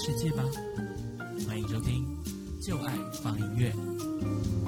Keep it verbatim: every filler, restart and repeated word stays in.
世界吧。欢迎收听就爱放音乐。